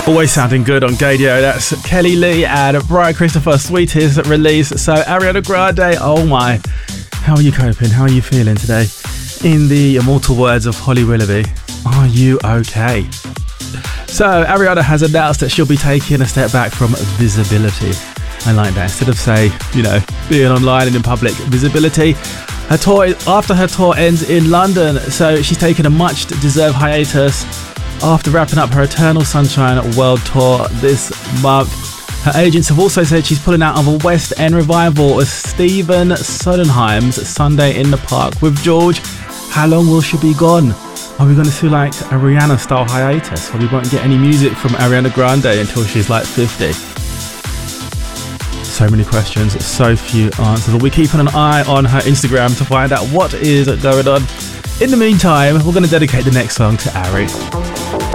Always sounding good on Gadio. That's Kelly Lee and Brian Christopher, sweetest release. So Ariana Grande, oh my. How are you coping? How are you feeling today? In the immortal words of Holly Willoughby, are you okay? So Ariana has announced that she'll be taking a step back from visibility. I like that. Instead of being online and in public, visibility. Her tour, after her tour ends in London, so she's taken a much deserved hiatus after wrapping up her Eternal Sunshine World Tour this month. Her agents have also said she's pulling out of a West End revival of Stephen Sondheim's Sunday in the Park with George. How long will she be gone? Are we going to see like a Rihanna style hiatus where we won't get any music from Ariana Grande until she's like 50? So many questions, so few answers. We'll be keeping an eye on her Instagram to find out what is going on. In the meantime, we're going to dedicate the next song to Ari.